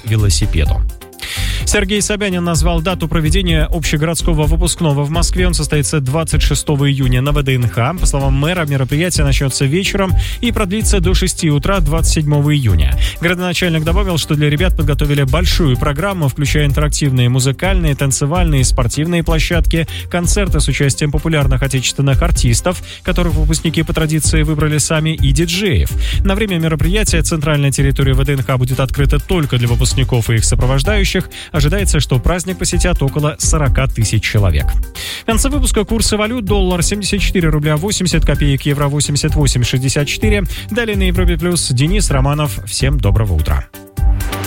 велосипеду. Сергей Собянин назвал дату проведения общегородского выпускного в Москве. Он состоится 26 июня на ВДНХ. По словам мэра, мероприятие начнется вечером и продлится до 6 утра 27 июня. Городоначальник добавил, что для ребят подготовили большую программу, включая интерактивные музыкальные, танцевальные, спортивные площадки, концерты с участием популярных отечественных артистов, которых выпускники по традиции выбрали сами, и диджеев. На время мероприятия центральная территория ВДНХ будет открыта только для выпускников и их сопровождающих. Ожидается, что праздник посетят около 40 тысяч человек. В конце выпуска курсы валют: доллар 74 рубля 80 копеек, евро 88,64. Далее на Европе+. Денис Романов. Всем доброго утра.